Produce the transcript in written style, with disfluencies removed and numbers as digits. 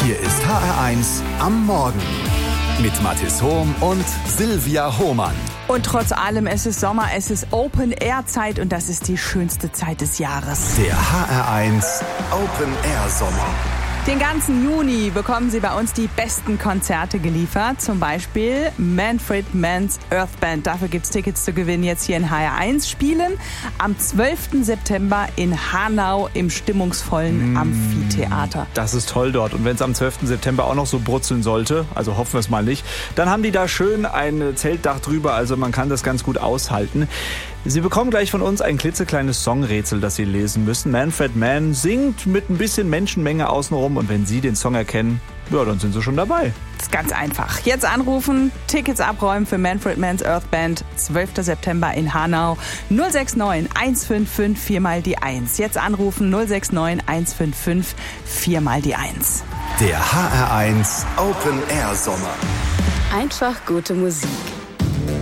Hier ist HR1 am Morgen mit Mathis Hohm und Silvia Hohmann. Und trotz allem, es ist Sommer, es ist Open-Air-Zeit und das ist die schönste Zeit des Jahres. Der HR1 Open-Air-Sommer. Den ganzen Juni bekommen Sie bei uns die besten Konzerte geliefert. Zum Beispiel Manfred Mann's Earth Band. Dafür gibt's Tickets zu gewinnen jetzt hier in HR1. Spielen am 12. September in Hanau im stimmungsvollen Amphitheater. Das ist toll dort. Und wenn es am 12. September auch noch so brutzeln sollte, also hoffen wir es mal nicht, dann haben die da schön ein Zeltdach drüber. Also man kann das ganz gut aushalten. Sie bekommen gleich von uns ein klitzekleines Songrätsel, das Sie lesen müssen. Manfred Mann singt mit ein bisschen Menschenmenge außenrum und wenn Sie den Song erkennen, ja, dann sind Sie schon dabei. Das ist ganz einfach. Jetzt anrufen, Tickets abräumen für Manfred Mann's Earth Band, 12. September in Hanau. 069 155 4 mal die 1. Jetzt anrufen 069 155 4 mal die 1. Der HR1 Open-Air-Sommer. Einfach gute Musik.